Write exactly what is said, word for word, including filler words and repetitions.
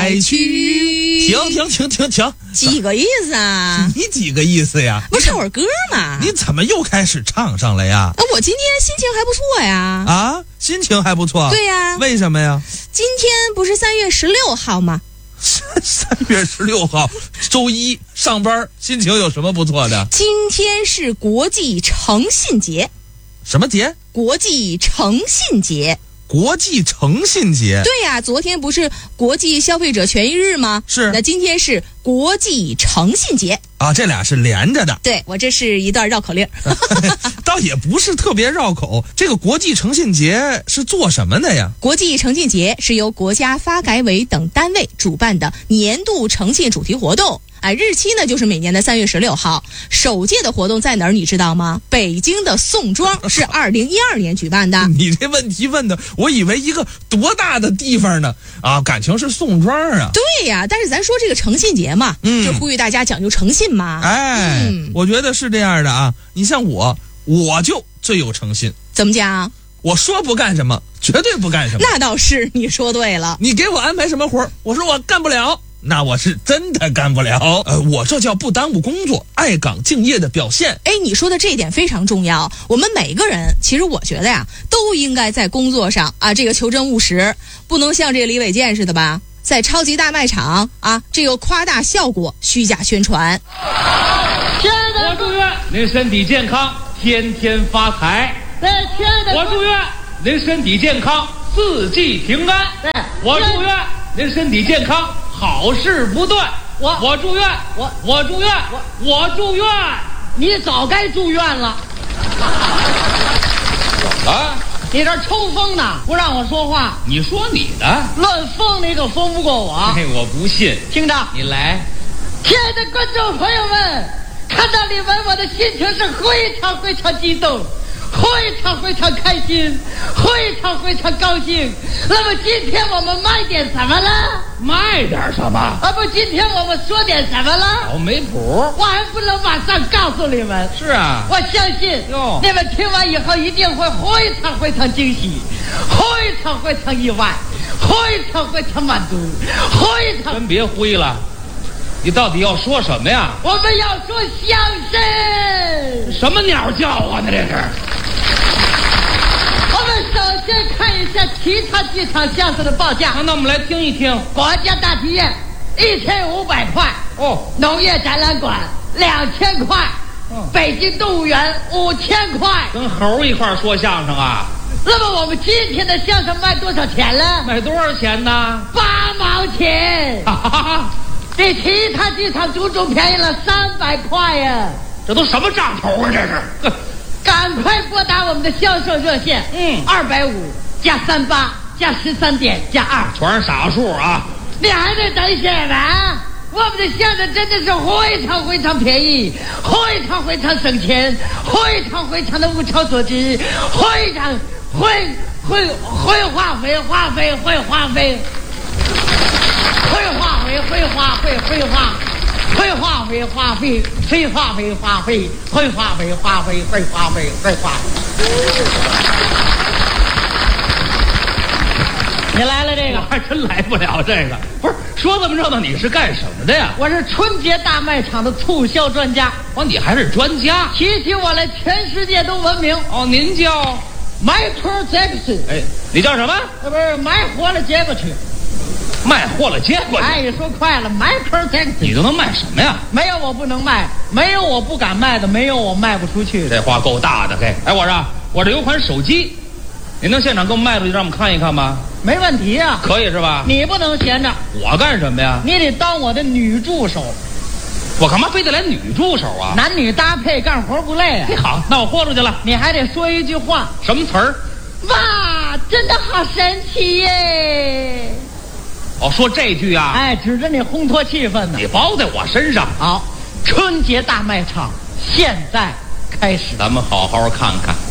来去。停停停停停， 几个意思啊？ 你几个意思呀？ 不是唱会儿歌吗？ 你怎么又开始唱上了呀？ 啊，我今天心情还不错呀。 啊，心情还不错。 对呀。 为什么呀？ 今天不是三月十六号吗？ 三月十六号，周一上班，心情有什么不错的？ 今天是国际诚信节。 什么节？ 国际诚信节。 国际诚信节。 对呀、啊，昨天不是国际消费者权益日吗？ 是。 那今天是国际诚信节啊，这俩是连着的。 对，我这是一段绕口令。 倒也不是特别绕口。这个国际诚信节是做什么的呀？ 国际诚信节是由国家发改委等单位主办的年度诚信主题活动。哎，日期呢就是每年的三月十六号。首届的活动在哪儿你知道吗？北京的宋庄，是二零一二年举办的。 你这问题问的，我以为一个多大的地方呢？啊，感情是宋庄啊。 对呀，但是咱说这个诚信节嘛，嗯，就呼吁大家讲究诚信嘛。 哎、嗯，我觉得是这样的啊。你像我，我就最有诚信。 怎么讲？ 我说不干什么，绝对不干什么。 那倒是，你说对了。 你给我安排什么活，我说我干不了。那我是真的干不了，呃，我这叫不耽误工作，爱岗敬业的表现。 哎，你说的这一点非常重要。我们每个人，其实我觉得呀，都应该在工作上啊，这个求真务实，不能像这个李伟健似的吧，在超级大卖场啊，这个夸大效果，虚假宣传。 亲爱的， 我祝愿您身体健康，天天发财。 对，亲爱的， 我祝愿您身体健康，四季平安。 对， 我祝愿您身体健康，好事不断。 我我祝愿我我祝愿我我祝愿。 你早该住院了。 啊！ 你这抽风呢，不让我说话。 你说你的， 乱疯你可疯不过我。 嘿，我不信。 听着， 你来。 亲爱的观众朋友们，看到你们，我的心情是非常非常激动。非常非常开心，非常非常高兴。那么今天我们卖点什么呢？ 卖点什么？ 啊不，今天我们说点什么呢？ 哦，没谱。 我还不能马上告诉你们。 是啊， 我相信哟， 你们听完以后一定会非常非常惊喜，非常非常意外，非常非常满足，非常。 真别灰了，你到底要说什么呀？ 我们要说相声。 什么鸟叫啊？呢这是。 我们首先看一下其他几场相声的报价。 那我们来听一听。 国家大剧院一千五百块， 哦， 农业展览馆两千块， 哦， 北京动物园五千块。 跟猴一块说相声啊？ 那么我们今天的相声卖多少钱呢？ 卖多少钱呢？ 八毛钱。 哈哈哈， 比其他几场足足便宜了三百块呀！ 这都什么账头啊？这是。 赶快拨打我们的销售热线， 嗯， 二百五加三八加十三点加二， 全是傻数啊！ 你还得等什么？我们的相声真的是非常非常便宜，非常非常省钱，非常非常的物超所值，非常会会会花费花费会花费，会花费会花费会花。会花费花费，会花费花费，会花费花费，会花费会花费。你来了这个， 我还真来不了这个。不是说这么热闹，你是干什么的呀？ 我是春节大卖场的促销专家。 哦，你还是专家？ 提起我来，全世界都闻名。 哦，您叫 Michael Jackson。 哎，你叫什么？ 那不是买火了接过去。 卖货了接过去。 哎，说快了 ，Michael Jackson。 你都能卖什么呀？ 没有我不能卖，没有我不敢卖的，没有我卖不出去的。 这话够大的，嘿！哎，我说，我这有款手机，你能现场给我卖出去，让我们看一看吗？ 没问题啊， 可以是吧？ 你不能闲着。 我干什么呀？ 你得当我的女助手。 我干嘛非得来女助手啊？ 男女搭配，干活不累啊。 好，那我豁出去了。 你还得说一句话。 什么词儿？ 哇，真的好神奇耶！ 哦，说这句啊？ 哎，指着你烘托气氛呢。 你包在我身上。 好，春节大卖场现在开始， 咱们好好看看。